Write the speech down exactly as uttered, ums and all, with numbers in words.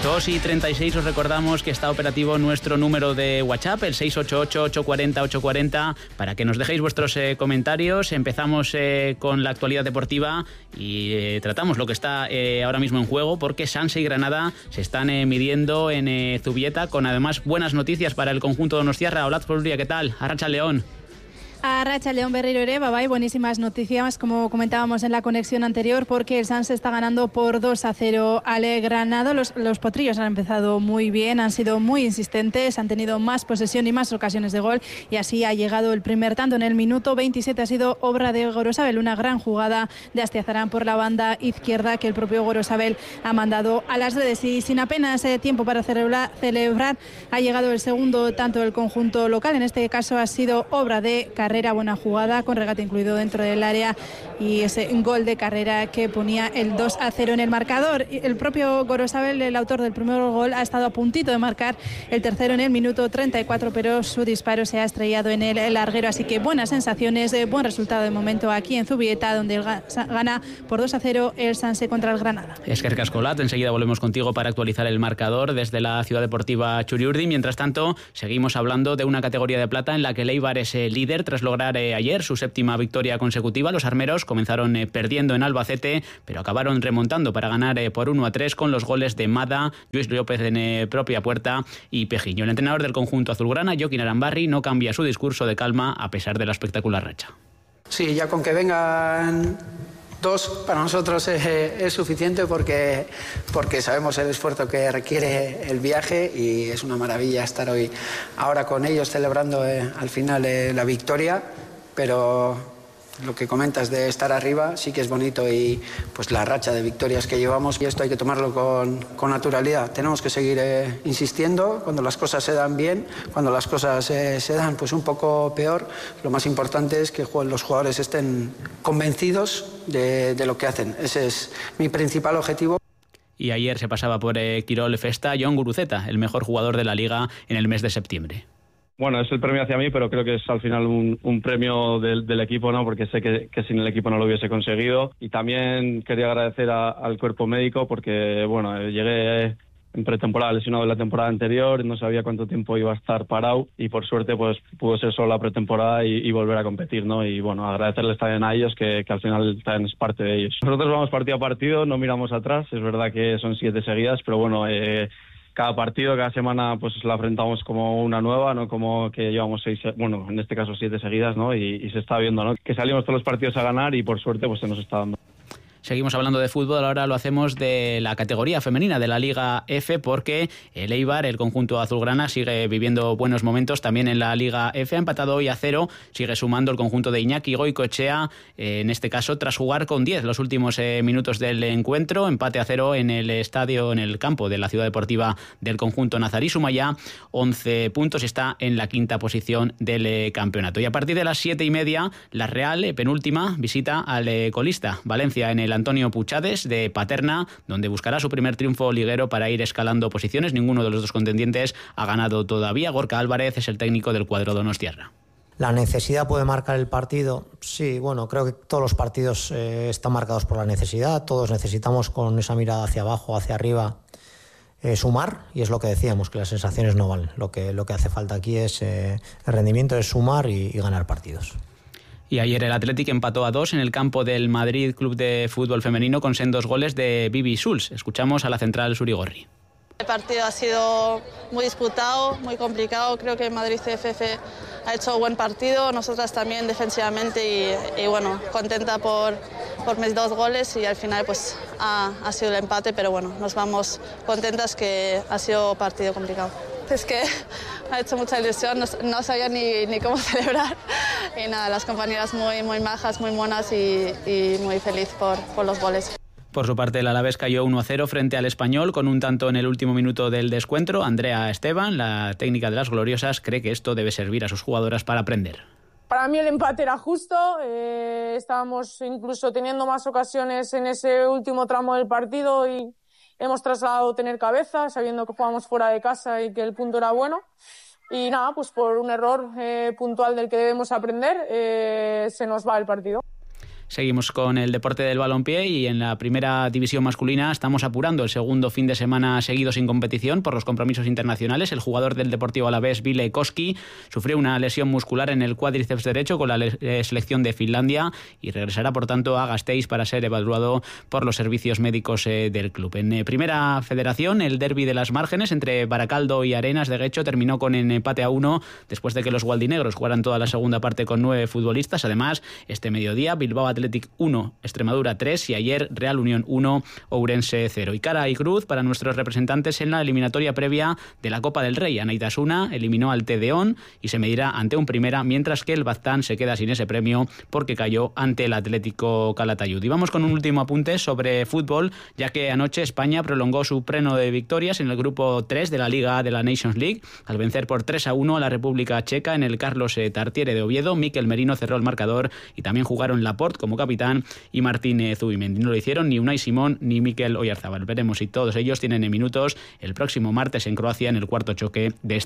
dos y treinta y seis, os recordamos que está operativo nuestro número de WhatsApp, el seis ocho ocho, ocho cuatro cero, ocho cuatro cero, para que nos dejéis vuestros eh, comentarios. Empezamos eh, con la actualidad deportiva y eh, tratamos lo que está eh, ahora mismo en juego, porque Sanse y Granada se están eh, midiendo en eh, Zubieta, con además buenas noticias para el conjunto donostiarra. Hola, Poluria, ¿qué tal? Arratxa León. Arratxa León berriro ere, babay, buenísimas noticias, como comentábamos en la conexión anterior, porque el Sanse está ganando por dos a cero al Granada. Los, los potrillos han empezado muy bien, han sido muy insistentes, han tenido más posesión y más ocasiones de gol, y así ha llegado el primer tanto. En el minuto veintisiete ha sido obra de Gorosabel, una gran jugada de Astiazarán por la banda izquierda que el propio Gorosabel ha mandado a las redes, y sin apenas eh, tiempo para celebrar, celebrar ha llegado el segundo tanto del conjunto local. En este caso ha sido obra de Carrera, buena jugada con regate incluido dentro del área, y ese gol de Carrera que ponía el dos a cero en el marcador. El propio Gorosabel, el autor del primer gol, ha estado a puntito de marcar el tercero en el minuto treinta y cuatro, pero su disparo se ha estrellado en el larguero, así que buenas sensaciones, buen resultado de momento aquí en Zubieta, donde gana por dos a cero el Sanse contra el Granada. Eskerrik asko, Lat, enseguida volvemos contigo para actualizar el marcador desde la Ciudad Deportiva Txuri-Urdin. Mientras tanto, seguimos hablando de una categoría de plata en la que el Eibar es el líder tras lograr eh, ayer su séptima victoria consecutiva. Los armeros comenzaron eh, perdiendo en Albacete, pero acabaron remontando para ganar eh, por uno a tres con los goles de Mada, Luis López en eh, propia puerta y Pejiño. El entrenador del conjunto azulgrana, Jokin Arambarri, no cambia su discurso de calma a pesar de la espectacular racha. Sí, ya con que vengan dos para nosotros es, es suficiente, porque, porque sabemos el esfuerzo que requiere el viaje, y es una maravilla estar hoy ahora con ellos celebrando eh, al final eh, la victoria. Pero lo que comentas de estar arriba sí que es bonito, y pues la racha de victorias que llevamos, y esto hay que tomarlo con, con naturalidad. Tenemos que seguir eh, insistiendo cuando las cosas se dan bien, cuando las cosas eh, se dan pues un poco peor. Lo más importante es que los jugadores estén convencidos de, de lo que hacen. Ese es mi principal objetivo. Y ayer se pasaba por eh, Quirol Festa Jon Guruceta, el mejor jugador de la Liga en el mes de septiembre. Bueno, es el premio hacia mí, pero creo que es al final un, un premio del, del equipo, ¿no? Porque sé que, que sin el equipo no lo hubiese conseguido. Y también quería agradecer a, al cuerpo médico, porque, bueno, llegué en pretemporada lesionado en la temporada anterior, no sabía cuánto tiempo iba a estar parado, y por suerte pues pudo ser solo la pretemporada y, y volver a competir, ¿no? Y bueno, agradecerles también a ellos, que, que al final también es parte de ellos. Nosotros vamos partido a partido, no miramos atrás. Es verdad que son siete seguidas, pero bueno, eh, cada partido, cada semana, pues la afrontamos como una nueva, no como que llevamos seis, bueno, en este caso siete seguidas, ¿no? Y, y se está viendo, ¿no? Que salimos todos los partidos a ganar, y por suerte pues se nos está dando. Seguimos hablando de fútbol, ahora lo hacemos de la categoría femenina de la Liga F, porque el Eibar, el conjunto azulgrana, sigue viviendo buenos momentos también en la Liga F. Ha empatado hoy a cero, sigue sumando el conjunto de Iñaki Goicoechea, eh, en este caso tras jugar con diez los últimos eh, minutos del encuentro. Empate a cero en el estadio, en el campo de la Ciudad Deportiva del conjunto nazarí. Suma ya once puntos y está en la quinta posición del eh, campeonato. Y a partir de las siete y media, la Real, eh, penúltima, visita al eh, colista Valencia en el Antonio Puchades de Paterna, donde buscará su primer triunfo liguero para ir escalando posiciones. Ninguno de los dos contendientes ha ganado todavía. Gorka Álvarez es el técnico del cuadro donostiarra. ¿La necesidad puede marcar el partido? Sí, bueno, creo que todos los partidos eh, están marcados por la necesidad. Todos necesitamos, con esa mirada hacia abajo, hacia arriba, eh, sumar, y es lo que decíamos, que las sensaciones no valen. Lo que, lo que hace falta aquí es eh, el rendimiento, es sumar y, y ganar partidos. Y ayer el Athletic empató a dos en el campo del Madrid Club de Fútbol Femenino con sendos goles de Bibi Schulz. Escuchamos a la central Surigorri. El partido ha sido muy disputado, muy complicado. Creo que Madrid C F F ha hecho buen partido, nosotras también defensivamente, y, y bueno, contenta por, por mis dos goles, y al final pues ha, ha sido el empate, pero bueno, nos vamos contentas, que ha sido partido complicado. Es que ha hecho mucha ilusión, no, no sabía ni, ni cómo celebrar, y nada, las compañeras muy, muy majas, muy monas, y, y muy feliz por, por los goles. Por su parte, el Alavés cayó uno a cero frente al Español con un tanto en el último minuto del descuento. Andrea Esteban, la técnica de las Gloriosas, cree que esto debe servir a sus jugadoras para aprender. Para mí el empate era justo, eh, estábamos incluso teniendo más ocasiones en ese último tramo del partido, y hemos trasladado tener cabeza, sabiendo que jugábamos fuera de casa y que el punto era bueno. Y nada, pues por un error eh, puntual del que debemos aprender, eh, se nos va el partido. Seguimos con el deporte del balompié y en la primera división masculina estamos apurando el segundo fin de semana seguido sin competición por los compromisos internacionales. El jugador del Deportivo Alavés, Ville Koski, sufrió una lesión muscular en el cuádriceps derecho con la selección de Finlandia y regresará por tanto a Gasteiz para ser evaluado por los servicios médicos eh, del club. En eh, primera federación, el derbi de las Márgenes entre Baracaldo y Arenas de Guecho terminó con en empate a uno después de que los gualdinegros jugaran toda la segunda parte con nueve futbolistas. Además, este mediodía Bilbao Athletic uno, Extremadura tres y ayer Real Unión uno, Ourense cero. Y cara y cruz para nuestros representantes en la eliminatoria previa de la Copa del Rey. Anaitasuna eliminó al Tedeón y se medirá ante un Primera, mientras que el Baztán se queda sin ese premio porque cayó ante el Atlético Calatayud. Y vamos con un último apunte sobre fútbol, ya que anoche España prolongó su pleno de victorias en el grupo tres de la Liga de la Nations League al vencer por tres a uno a la República Checa en el Carlos Tartiere de Oviedo. Mikel Merino cerró el marcador y también jugaron Laporte como capitán y Martín Zubimendi. No lo hicieron ni Unai Simón ni Mikel Oyarzabal. Veremos si todos ellos tienen minutos el próximo martes en Croacia en el cuarto choque de esta